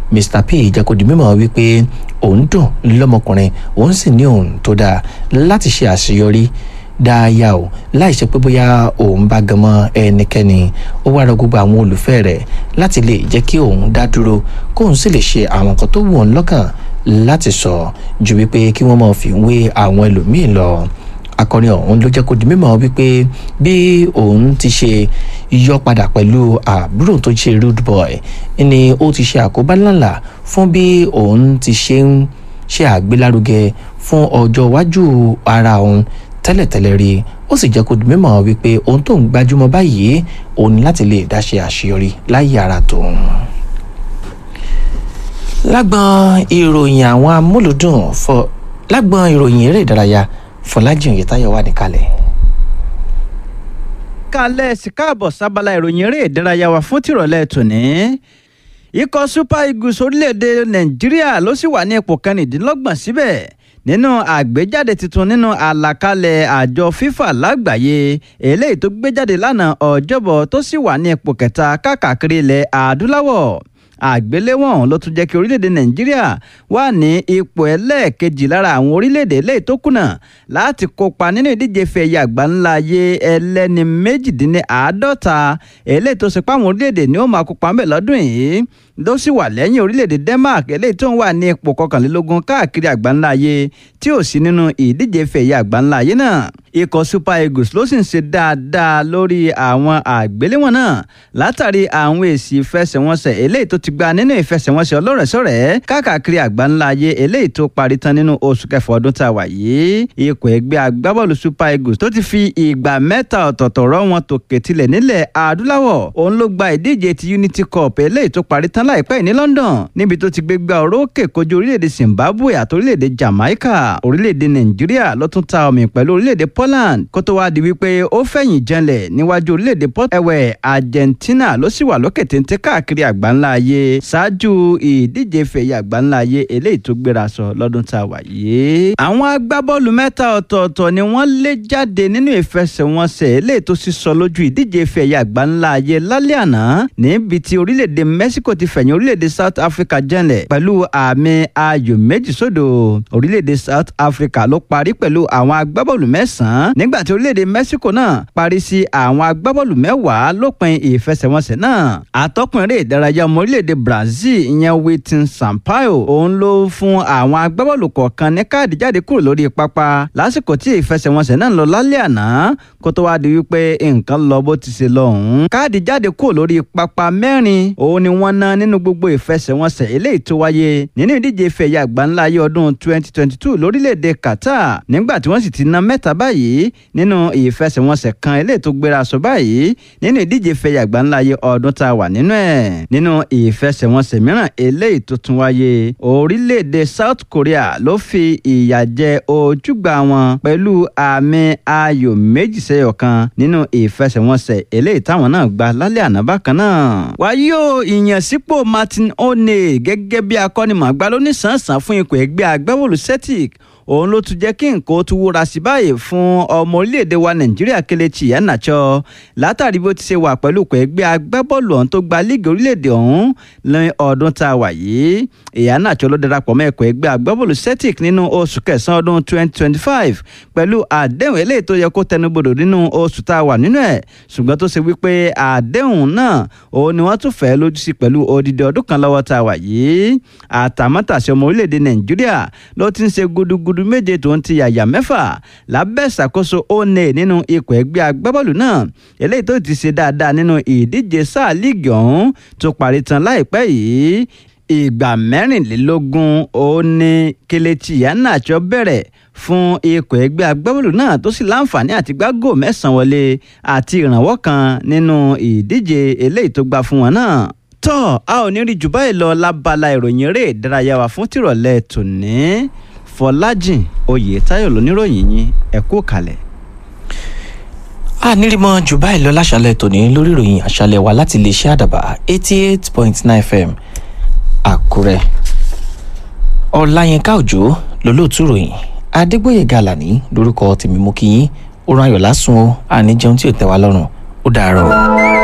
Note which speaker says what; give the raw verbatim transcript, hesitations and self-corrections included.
Speaker 1: Mr P jẹ́ kó di mímọ̀ wípé òun dùn lọ́mọkùnrin òun sì ní òun tó dáa láti ṣe àṣeyọrí dáyà o láì ṣe pé bóyá òun bá gan mọ́ ẹnikẹ́ni. Ó wá rọ gbogbo àwọn olùfẹ́ rẹ̀ láti lè jẹ́ kí òun dá dúró kóun sì lè ṣe àwọn nǹkan tó wù ọ́n lọ́kàn láti sọ ju wípé kí wọ́n máa fi wé àwọn ẹlòmíín lọ. Akọrin ọ̀hún ló jẹ́ kó di mímọ̀ wípé bí òun ti ṣe yọ padà pẹ̀lú àbúrò tó ṣe rude boy ni ó ti ṣe àkóbá ńláńlá fún bí òun ti ṣe ń ṣe àgbélárugẹ fún ọjọ́ iwájú ara òun tẹ́lẹ̀tẹ́lẹ̀ rí. Ó sì jẹ́ kó di mímọ̀ wípé ohun tó ń gbajúmọ̀ báyìí òun ni láti lè dá ṣe àṣeyọrí láyé ara tòun. Lágbọn ìròyìn àwọn amúlùdùn fọ lágbọn ìròyìn eré ìdárayá Fọlájìn Oyètáyọ̀ wà níkàlẹ̀.
Speaker 2: Kálẹ̀ sí káàbọ̀ sábàlá ìròyìn eré ìdárayá wa fún tìrọ̀lẹ́ tòní. Ikọ̀ Super Eagles orílẹ̀-èdè Nàìjíríà ló sì wà ní ipò kẹrìndínlọ́gbọ̀n síbẹ̀ nínú àgbéjáde tuntun nínú àlàkalẹ̀ àjọ FIFA lágbàáyé eléyìí tó gbé jáde lánàá Ọjọ́bọ̀ tó sì wà ní ipò kẹta káàkiri ilẹ̀ Adúláwọ̀. Àgbéléwọ̀n ló tún jẹ́ kí orílẹ̀-èdè Nàìjíríà wà ní ipò ẹlẹ́ẹ̀kejì lára àwọn orílẹ̀-èdè eléyìí tó kùnà láti kópa nínú ìdíje ife ẹ̀yẹ àgbáńlá ayé ẹlẹ́ni méjìdínláàádọ́ta eléyìí tó ṣe pé àwọn orílẹ̀-èdè ni ó máa kópa ńbẹ̀ lọ́dún yìí ló sì wà lẹ́yìn orílẹ̀-èdè Denmark eléyìí tó ń wà ní ipò kọkànlélógún káàkiri àgbáńlá ayé tí ò sí nínú ìdíje ife ẹ̀yẹ àgbáńlá ayé náà. Ikọ̀ Super Eagles ló sì ń ṣe dáadáa lórí àwọn àgbéléwọ̀n náà látàrí àwọn èsì ìfẹsẹ̀wọnsẹ̀ eléyìí tó ti gba nínú ìfẹsẹ̀wọnsẹ̀ ọlọ́rẹ̀ẹ́sọ̀rẹ́ káàkiri àgbáńlá ayé eléyìí tó parí tán nínú oṣù kẹfà ọdún tá a wà yìí. Ikọ̀ ẹgbẹ́ agbábọ́ọ̀lù Super Eagles tó ti fi ìgbà mẹ́ta ọ̀tọ̀ọ̀tọ̀ rọ́ wọn tòkè tilẹ̀ nílẹ̀ Adúláwọ̀ òun ló gba ìdíje ti Unity Cup eléyìí tó parí tán láìpẹ́ ní London níbi tó ti gbé gbá orókè kojú orílẹ̀-èdè Zimbabwe àti orílẹ̀-èdè Jamaica. Orílẹ̀-èdè Nàìjíríà ló tún ta omi pẹ̀lú orílẹ̀-èdè Poland kó tó wá di wípé ó fẹ̀yìn janlẹ̀ níwájú orílẹ̀-èdè Port ẹ̀wẹ̀ Argentina ló sì wà lókè téńté káàkiri àgbáńlá ayé ṣáájú ìdíje fẹ̀yẹ àgbáńlá ayé eléyìí tó gbéra sọ lọ́dún tá a wà yìí. Àwọn agbábọ́ọ̀lù mẹ́ta ọ̀tọ̀ọ̀tọ̀ ni wọ́n lé jáde nínú ìfẹsẹ̀wọnsẹ̀ eléyìí tó sì sọ lójú ìdíje fẹ̀yẹ àgbáńlá ayé lálẹ́ àná níbi tí orílẹ̀-èdè Mexico ti fẹ̀yìn orílẹ̀-èdè South Africa janlẹ̀ pẹ̀lú àmì ayò méjì sódò. Orílẹ̀-èdè South Africa ló parí pẹ̀lú àwọn agbábọ́ọ̀lù mẹ́sàn-án nígbà tí orílẹ̀-èdè Mexico náà parí sí àwọn agbábọ́ọ̀lù mẹ́wàá lópin ìfẹsẹ̀wọnsẹ̀ náà. Atọ́kùn eré ìdárayá ọmọ orílẹ̀-èdè Brazil ìyẹn Wilton Sampaio òun ló fún àwọn agbábọ́ọ̀lù kọ̀ọ̀kan ní káàdì jáde kúrò lórí pápá lásìkò tí ìfẹsẹ̀wọnsẹ̀ náà ń lọ lálẹ́ àná kó tó wá di wípé nǹkan lọ bó ti ṣe lọ ọ̀hún. Káàdì jáde kúrò lórí pápá mẹ́rin òun ni wọ́n ná nínú gbogbo ìfẹsẹ̀wọnsẹ̀ eléyìí tó wáyé nínú ìdíje ife ẹ̀yẹ àgbáńlá ayé ọdún twenty twenty-two lórílẹ̀-èdè Qatar nígbà tí wọ́n sì ti ná mẹ́ta báyìí nínú ìfẹsẹ̀wọnsẹ̀ kan eléyìí tó gbéra sọ báyìí nínú ìdíje ife ẹ̀yẹ àgbáńlá ayé ọdún tá a wà nínú ẹ̀. Nínú ìfẹsẹ̀wọnsẹ̀ mìíràn eléyìí tó tún wáyé orílẹ̀-èdè South Korea ló fi ìyà jẹ ojúgbà wọn pẹ̀lú àmì ayò méjì sẹ́yọ̀ kan nínú ìfẹsẹ̀wọnsẹ̀ eléyìí táwọn náà gba lálẹ́ àná bákan náà. wáyé o ìyànsípò Martin O'Neill gẹ́gẹ́ bí akọ́nimọ̀ọ́gbá ló ní sàn-án fún ikọ̀ ẹgbẹ́ agbábọ́ọ̀lù Celtic òun ló tún jẹ́ kí nǹkan ó tún wúra sí báyìí fún ọmọ orílẹ̀-èdè wa Nàìjíríà Kelechi Iheanacho látàrí bó ti ṣe wà pẹ̀lú ikọ̀ ẹgbẹ́ agbábọ́ọ̀lù ọ̀hún tó gba líìgì orílẹ̀-èdè ọ̀hún ní ọdún tá a wà yìí. Iheanacho ló darapọ̀ mọ́ ikọ̀ ẹgbẹ́ agbábọ́ọ̀lù Celtic nínú oṣù kẹsàn-án ọdún twenty twenty-five pẹ̀lú àdéhùn eléyìí tó yẹ kó tẹnubodò nínú oṣù tá a wà nínú ẹ̀ ṣùgbọ́n tó ṣe wípé àdéhùn náà òun ni wọ́n tún fẹ́ lójú sí pẹ̀lú odidi ọdún kan lọ́wọ́ tá a wà yìí. Àtàmọ́tàṣe ọmọ orílẹ̀-èdè Nàìjíríà ló ti ń ṣe gudugudu méje tó ń ti yàyà mẹ́fà lábẹ́ ìṣàkóso O'Neill nínú ikọ̀ ẹgbẹ́ agbábọ́ọ̀lù náà eléyìí tó ti ṣe dáadáa nínú ìdíje sáà líìgì ọ̀hún tó parí tán láìpẹ́ yìí. Ìgbà mẹ́rìnlélógún ó ní Kelechi Iheanacho bẹ̀rẹ̀ fún ikọ̀ ẹgbẹ́ agbábọ́ọ̀lù náà tó sì láǹfààní àti gbá góò mẹ́sàn-án wọlé àti ìrànwọ́ kan nínú ìdíje eléyìí tó gbá fún wọn náà. tọ́ a ò ní rí jù báyìí lọ lábala ìròyìn eré ìdárayá wa fún tìrọ̀lẹ́ tòní. Fọlájìn Oyètáyọ̀ lóníròyìn yín ẹ kú kalẹ̀.
Speaker 1: a nírímọ jù báyìí lọ láṣálẹ́ tòní lórí ìròyìn àṣálẹ́ wa láti iléeṣẹ́ àdàbà eighty eight point nine F M Àkúrẹ́. Ọláyínká Òjó lólóòtú ròyìn Adégbóyè Gàlàní lórúkọ tèmi mú kí yín ó rán ayọ̀ lásùn ó àníjẹun tí ò tẹ́ wa lọ́rùn ó dàárọ̀.